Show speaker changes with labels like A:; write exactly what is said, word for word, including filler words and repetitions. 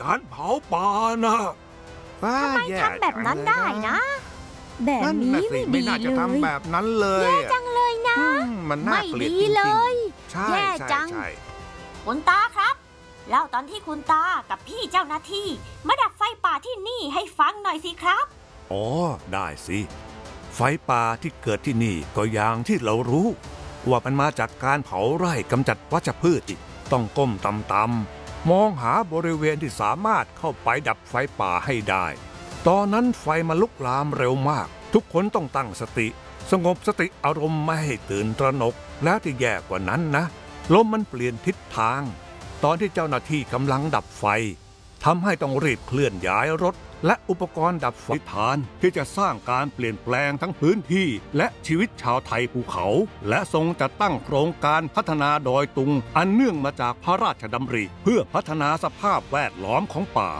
A: การเผาป่านะว้า
B: ทำไม
A: แย่
B: ทำแบบนั้นได้นะ แบบ
A: นั่น
B: นี้
A: น่ะสิ
B: ไม่
A: ไม่
B: ดี
A: น่าจะ
B: เลย
A: ทำแบบนั้นเลย
B: แย่จังเลยนะ
A: อืมมันน่า
B: ไม่
A: เกลียด
B: ดี
A: จริงๆ
B: เลย
A: ใช่
B: แย่
A: ใช่
B: จัง
A: ใช่
C: คุณตาครับเล่าตอนที่คุณตากับพี่เจ้าหน้าที่มาดับไฟป่าที่นี่ให้ฟังหน่อยสิครับ
A: อ๋อได้สิ ไฟป่าที่เกิดที่นี่ก็อย่างที่เรารู้ ว่ามันมาจากการเผาไร่กำจัดวัชพืชต้องก้มต่ำๆมองหาบริเวณที่สามารถเข้าไปดับไฟป่าให้ได้ ตอนนั้นไฟมันลุกลามเร็วมาก ทุกคนต้องตั้งสติ สงบสติอารมณ์ไม่ให้ตื่นตระหนก แล้วที่แย่กว่านั้นนะลมมันเปลี่ยนทิศทาง ตอนที่เจ้าหน้าที่กำลังดับไฟทำให้ต้องรีบเคลื่อนย้ายรถ และอุปกรณ์ดับไฟฐานที่จะสร้างการเปลี่ยนแปลงทั้งพื้นที่และชีวิตชาวไทยภูเขา และทรงจัดตั้งโครงการพัฒนาดอยตุง อันเนื่องมาจากพระราชดำริเพื่อพัฒนาสภาพแวดล้อมของป่า